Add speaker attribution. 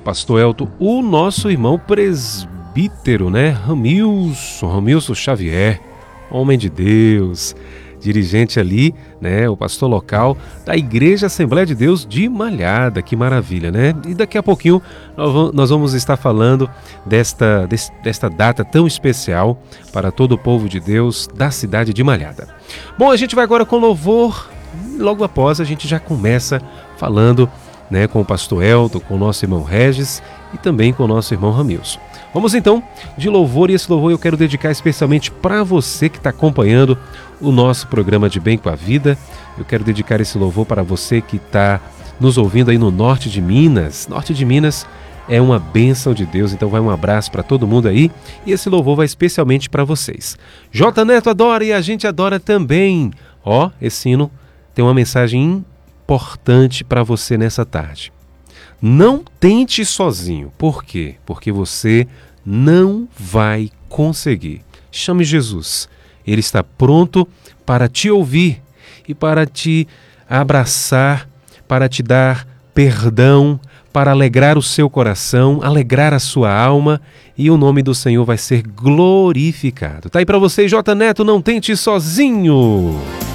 Speaker 1: Pastor Elton, o nosso irmão presbítero, né? Ramilson Xavier, homem de Deus, dirigente ali, né? O pastor local da Igreja Assembleia de Deus de Malhada, que maravilha, né? E daqui a pouquinho nós vamos estar falando desta data tão especial para todo o povo de Deus da cidade de Malhada. Bom, a gente vai agora com louvor, logo após a gente já começa falando, né, com o pastor Elton, com o nosso irmão Regis e também com o nosso irmão Ramilson. Vamos então de louvor, e esse louvor eu quero dedicar especialmente para você que está acompanhando o nosso programa de Bem com a Vida. Eu quero dedicar esse louvor para você que está nos ouvindo aí no norte de Minas. Norte de Minas é uma bênção de Deus, então vai um abraço para todo mundo aí, e esse louvor vai especialmente para vocês. J Neto adora e a gente adora também. Esse hino tem uma mensagem importante para você nessa tarde. Não tente sozinho. Por quê? Porque você não vai conseguir. Chame Jesus. Ele está pronto para te ouvir e para te abraçar, para te dar perdão, para alegrar o seu coração, alegrar a sua alma, e o nome do Senhor vai ser glorificado. Tá aí para você, J Neto, não tente sozinho.